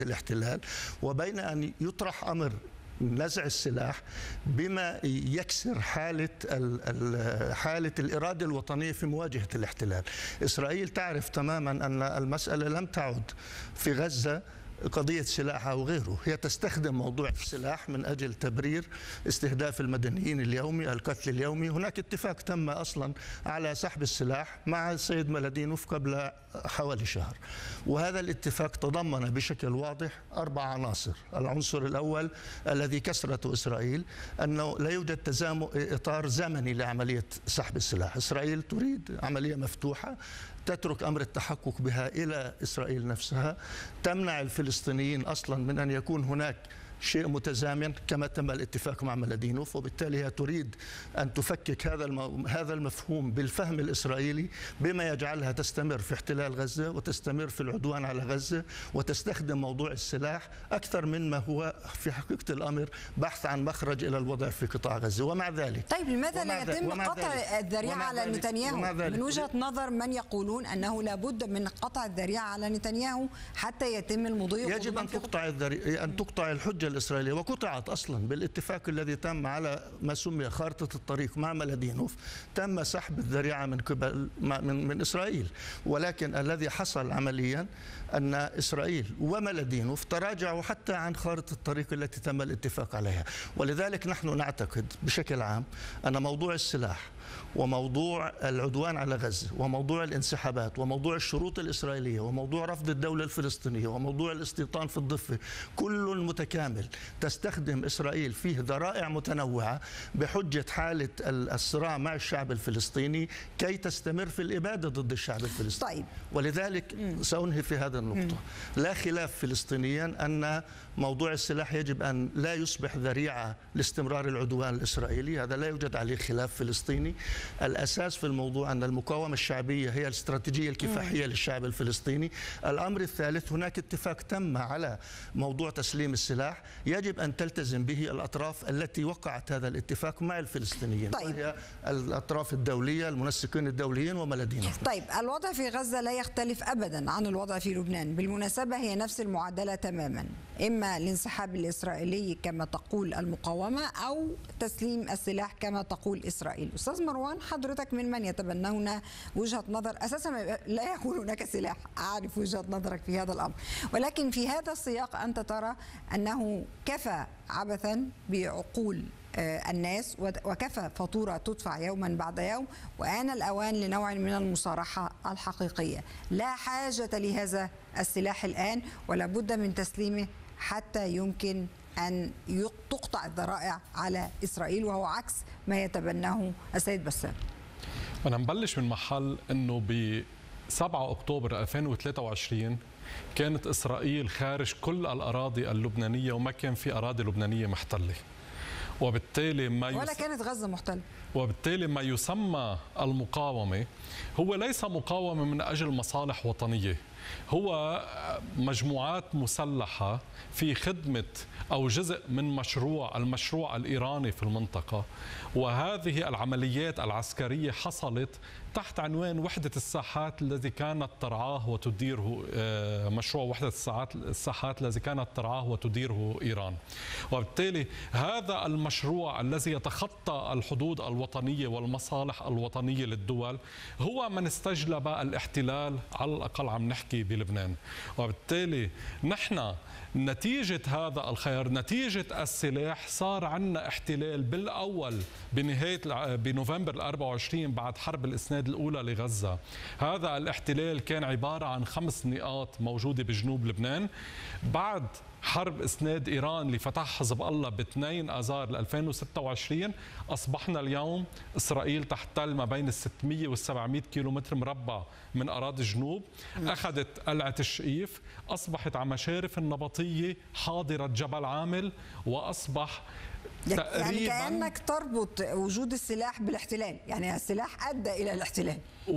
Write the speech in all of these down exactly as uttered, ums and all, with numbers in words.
الاحتلال، وبين أن يطرح أمر نزع السلاح بما يكسر حالة حالة الإرادة الوطنية في مواجهة الاحتلال. إسرائيل تعرف تماما أن المسألة لم تعد في غزة قضية سلاح أو غيره، هي تستخدم موضوع السلاح من أجل تبرير استهداف المدنيين اليومي، القتل اليومي. هناك اتفاق تم أصلا على سحب السلاح مع السيد ملادينوف قبل حوالي شهر، وهذا الاتفاق تضمن بشكل واضح أربع عناصر. العنصر الأول الذي كسرته إسرائيل أنه لا يوجد تزامن إطار زمني لعملية سحب السلاح. إسرائيل تريد عملية مفتوحة تترك أمر التحقق بها إلى إسرائيل نفسها، تمنع الفلسطينيين أصلا من أن يكون هناك شيء متزامن كما تم الاتفاق مع ملادينوف، وبالتالي هي تريد أن تفكك هذا هذا المفهوم بالفهم الإسرائيلي بما يجعلها تستمر في احتلال غزة وتستمر في العدوان على غزة وتستخدم موضوع السلاح أكثر من ما هو في حقيقة الأمر بحث عن مخرج إلى الوضع في قطاع غزة. ومع ذلك طيب لماذا لا يتم قطع الذريعة على نتنياهو من وجهة نظر من يقولون أنه لابد من قطع الذريعة على نتنياهو حتى يتم المضي؟ يجب أن تقطع الذريعة، أن تقطع الحجة الإسرائيلية، وقطعت أصلا بالاتفاق الذي تم على ما سمي خارطة الطريق مع ملادينوف. تم سحب الذريعة من قبل من, من إسرائيل، ولكن الذي حصل عمليا أن إسرائيل وملادينوف تراجعوا حتى عن خارطة الطريق التي تم الاتفاق عليها. ولذلك نحن نعتقد بشكل عام أن موضوع السلاح وموضوع العدوان على غزة وموضوع الانسحابات وموضوع الشروط الإسرائيلية وموضوع رفض الدولة الفلسطينية وموضوع الاستيطان في الضفة كل متكامل تستخدم إسرائيل فيه ذرائع متنوعة بحجة حالة الصراع مع الشعب الفلسطيني كي تستمر في الإبادة ضد الشعب الفلسطيني. طيب. ولذلك سأنهي في هذا النقطة. لا خلاف فلسطينيا أن موضوع السلاح يجب أن لا يصبح ذريعة لاستمرار العدوان الإسرائيلي، هذا لا يوجد عليه خلاف فلسطيني. الأساس في الموضوع أن المقاومة الشعبية هي الاستراتيجية الكفاحية للشعب الفلسطيني. الأمر الثالث، هناك اتفاق تم على موضوع تسليم السلاح يجب أن تلتزم به الأطراف التي وقعت هذا الاتفاق مع الفلسطينيين. طيب. وهي الأطراف الدولية، المنسقين الدوليين وملادينوف. طيب الوضع في غزة لا يختلف أبدا عن الوضع في لبنان، بالمناسبة هي نفس المعادلة تماما، إما الانسحاب الإسرائيلي كما تقول المقاومة أو تسليم السلاح كما تقول إسرائيل. أستاذ مروان، حضرتك من من يتبنون وجهة نظر أساسا لا يكون هناك سلاح، أعرف وجهة نظرك في هذا الأمر، ولكن في هذا السياق أنت ترى أنه كفى عبثا بعقول الناس وكفى فاتورة تدفع يوما بعد يوم، وآن الأوان لنوع من المصارحة الحقيقية. لا حاجة لهذا السلاح الآن ولا بد من تسليمه حتى يمكن أن تقطع الذرائع على إسرائيل، وهو عكس ما يتبناه السيد بسام. أنا مبلش من محل أنه ب سبعة أكتوبر ألفين وثلاثة وعشرين كانت إسرائيل خارج كل الأراضي اللبنانية وما كان في أراضي لبنانية محتلة، وبالتالي ما يس... ولا كانت غزة محتلة، وبالتالي ما يسمى المقاومة هو ليس مقاومة من أجل مصالح وطنية، هو مجموعات مسلحة في خدمة أو جزء من مشروع المشروع الإيراني في المنطقة. وهذه العمليات العسكرية حصلت تحت عنوان وحدة الساحات الذي كانت ترعاه وتديره مشروع وحدة الساحات الساحات الذي كانت ترعاه وتديره إيران. وبالتالي هذا المشروع الذي يتخطى الحدود الوطنية والمصالح الوطنية للدول هو من استجلب الاحتلال، على الأقل عم نحكي بلبنان. وبالتالي نحن نتيجة هذا الخيار، نتيجة السلاح، صار عندنا احتلال بالأول بنهاية بنوفمبر أربعة وعشرين بعد حرب الإسناد الأولى لغزة. هذا الاحتلال كان عبارة عن خمس نقاط موجودة بجنوب لبنان. بعد حرب إسناد إيران اللي فتح حزب الله ب اثنين آذار ألفين وستة وعشرين أصبحنا اليوم إسرائيل تحتل ما بين ستمئة وسبعمئة كيلومتر مربع من أراضي الجنوب. أخذت قلعة الشقيف، أصبحت على مشارف النبطية حاضرة جبل عامل، وأصبح يعني كأنك تربط وجود السلاح بالاحتلال، يعني السلاح أدى إلى الاحتلال.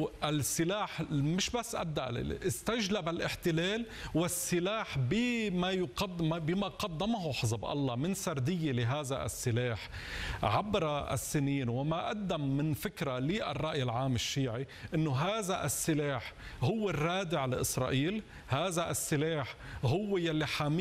السلاح مش بس أدى، استجلب الاحتلال، والسلاح بما يقدم بما قدمه حزب الله من سردية لهذا السلاح عبر السنين، وما قدم من فكرة للرأي العام الشيعي أنه هذا السلاح هو الرادع لإسرائيل، هذا السلاح هو يلي حامي